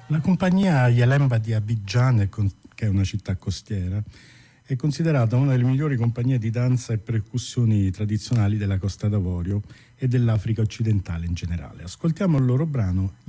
La compagnia Yalemba di Abidjan, che è una città costiera, è considerata una delle migliori compagnie di danza e percussioni tradizionali della Costa d'Avorio e dell'Africa occidentale in generale. Ascoltiamo il loro brano